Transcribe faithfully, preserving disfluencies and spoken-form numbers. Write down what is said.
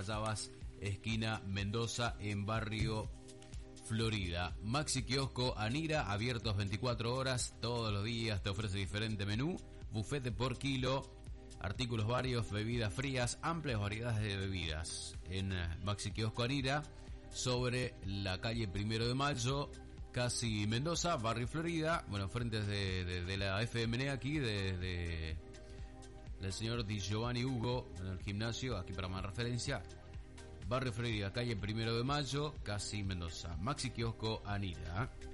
Guayabas, esquina Mendoza, en Barrio Florida. Maxi Kiosco Anira, abiertos veinticuatro horas, todos los días, te ofrece diferente menú, bufete por kilo, artículos varios, bebidas frías, amplias variedades de bebidas. En Maxi Kiosco Anira, sobre la calle Primero de Mayo, casi Mendoza, Barrio Florida, bueno, frente de, de, de la F M N aquí, de, de del señor Di Giovanni Hugo, en el gimnasio, aquí para más referencia, Barrio Florida, calle Primero de Mayo, casi Mendoza. Maxi Kiosco Anira.